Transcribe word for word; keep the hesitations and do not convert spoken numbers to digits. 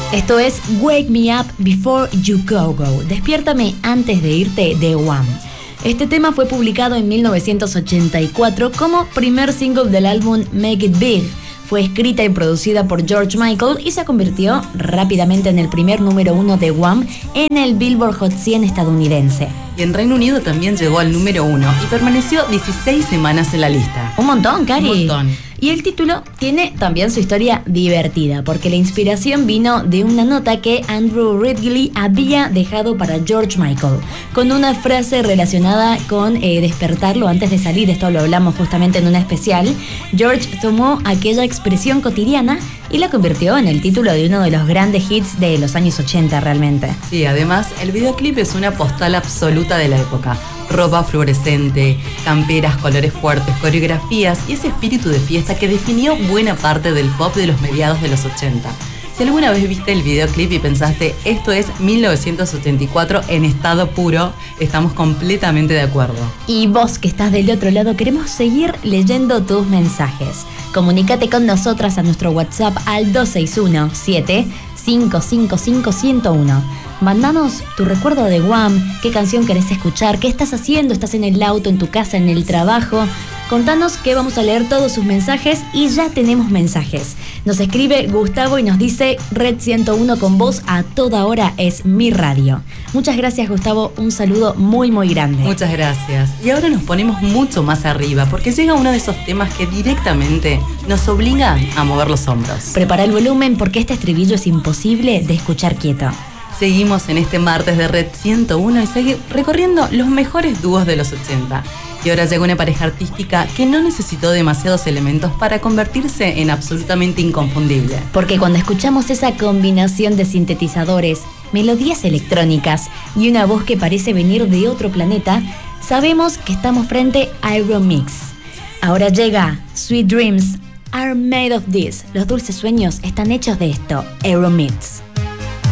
Esto es Wake Me Up Before You Go Go. Despiértame antes de irte de Wham. Este tema fue publicado en mil novecientos ochenta y cuatro como primer single del álbum Make It Big. Fue escrita y producida por George Michael y se convirtió rápidamente en el primer número uno de Wham en el Billboard Hot cien estadounidense. Y en Reino Unido también llegó al número uno y permaneció dieciséis semanas en la lista. Un montón, Cari. Un montón. Y el título tiene también su historia divertida, porque la inspiración vino de una nota que Andrew Ridgeley había dejado para George Michael, con una frase relacionada con eh, despertarlo antes de salir. Esto lo hablamos justamente en una especial. George tomó aquella expresión cotidiana y la convirtió en el título de uno de los grandes hits de los años ochenta realmente. Sí, además el videoclip es una postal absoluta de la época. Ropa fluorescente, camperas, colores fuertes, coreografías y ese espíritu de fiesta que definió buena parte del pop de los mediados de los ochenta. Si alguna vez viste el videoclip y pensaste, esto es mil novecientos ochenta y cuatro en estado puro, estamos completamente de acuerdo. Y vos que estás del otro lado, queremos seguir leyendo tus mensajes. Comunícate con nosotras a nuestro WhatsApp al dos seis uno, siete cinco cinco cinco, uno cero uno. Mandanos tu recuerdo de Wham, qué canción querés escuchar, qué estás haciendo, estás en el auto, en tu casa, en el trabajo. Contanos que vamos a leer todos sus mensajes y ya tenemos mensajes. Nos escribe Gustavo y nos dice: Red ciento uno con vos a toda hora es mi radio. Muchas gracias, Gustavo, un saludo muy muy grande. Muchas gracias. Y ahora nos ponemos mucho más arriba porque llega uno de esos temas que directamente nos obliga a mover los hombros. Prepara el volumen porque este estribillo es imposible de escuchar quieto. Seguimos en este martes de Red ciento uno y seguimos recorriendo los mejores dúos de los ochenta. Y ahora llega una pareja artística que no necesitó demasiados elementos para convertirse en absolutamente inconfundible. Porque cuando escuchamos esa combinación de sintetizadores, melodías electrónicas y una voz que parece venir de otro planeta, sabemos que estamos frente a Aeromix. Ahora llega Sweet Dreams Are Made of This. Los dulces sueños están hechos de esto. Aeromix.